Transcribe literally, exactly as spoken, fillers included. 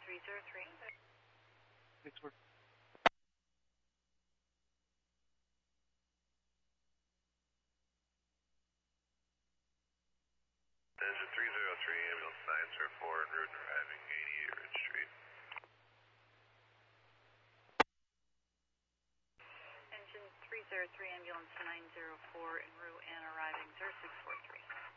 three zero three. Thanks, Mark. Engine three zero three, ambulance nine zero four, en route and arriving eighty-eight Ridge Street. Engine three zero three, ambulance nine zero four, en route and arriving zero six four three.